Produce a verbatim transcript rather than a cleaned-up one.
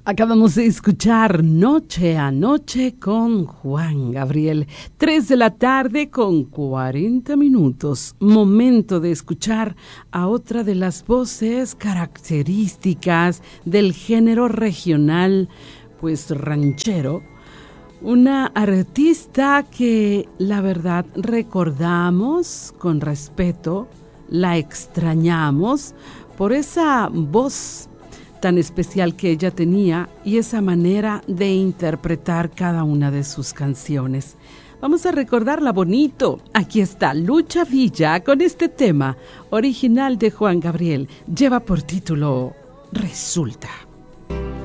Acabamos de escuchar Noche a Noche con Juan Gabriel. Tres de la tarde con cuarenta minutos. Momento de escuchar a otra de las voces características del género regional, pues ranchero. Una artista que la verdad recordamos con respeto, la extrañamos por esa voz tan especial que ella tenía y esa manera de interpretar cada una de sus canciones. Vamos a recordarla bonito. Aquí está Lucha Villa con este tema original de Juan Gabriel. Lleva por título Resulta.